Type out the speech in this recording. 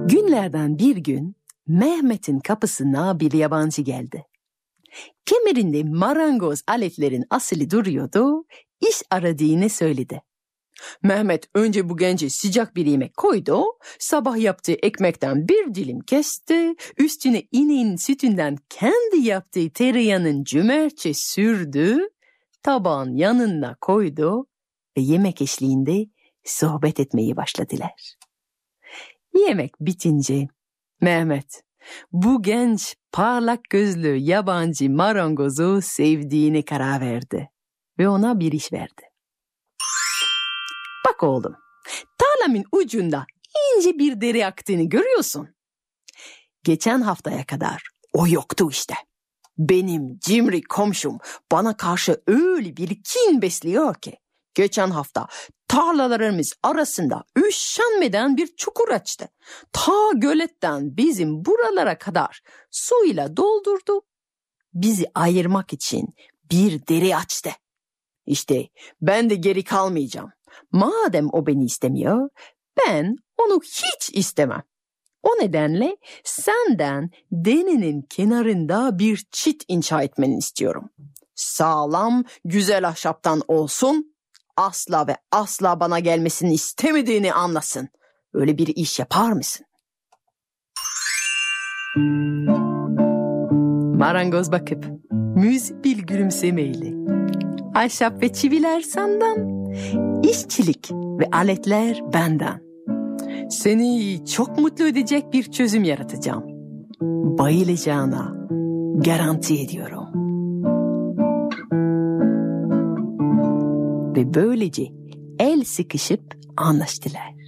Günlerden bir gün Mehmet'in kapısına bir yabancı geldi. Kemerinde marangoz aletlerin asili duruyordu, iş aradığını söyledi. Mehmet önce bu gence sıcak bir yemek koydu, sabah yaptığı ekmekten bir dilim kesti, üstüne ineğin sütünden kendi yaptığı tereyağının cömertçe sürdü, tabağın yanına koydu ve yemek eşliğinde sohbet etmeyi başladılar. Yemek bitince Mehmet bu genç parlak gözlü yabancı marangozu sevdiğine karar verdi ve ona bir iş verdi. Bak oğlum, tarlamın ucunda ince bir dere aktığını görüyorsun. Geçen haftaya kadar o yoktu işte. Benim cimri komşum bana karşı öyle bir kin besliyor ki geçen hafta tarlalarımız arasında üşenmeden bir çukur açtı. Ta göletten bizim buralara kadar suyla doldurdu. Bizi ayırmak için bir dere açtı. İşte ben de geri kalmayacağım. Madem o beni istemiyor, ben onu hiç istemem. O nedenle senden derenin kenarında bir çit inşa etmeni istiyorum. Sağlam, güzel ahşaptan olsun, asla ve asla bana gelmesini istemediğini anlasın. Öyle bir iş yapar mısın? Marangoz bakıp müzik bir gülümsemeyle, ahşap ve çiviler senden, işçilik ve aletler benden. Seni çok mutlu edecek bir çözüm yaratacağım. Bayılacağına garanti ediyorum. Ve böylece el sıkışıp anlaştılar.